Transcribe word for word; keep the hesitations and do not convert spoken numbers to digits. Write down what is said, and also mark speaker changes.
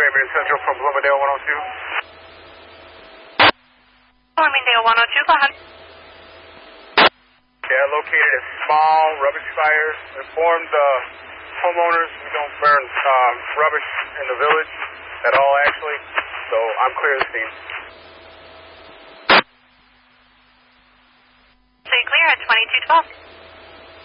Speaker 1: Miami Central from Bloomingdale one oh two.
Speaker 2: Bloomingdale one oh two, go ahead.
Speaker 1: Yeah, located a small rubbish fire. Informed the homeowners we don't burn um, rubbish in the village at all, actually. So I'm clear of the scene.
Speaker 2: So you clear at twenty-two twelve.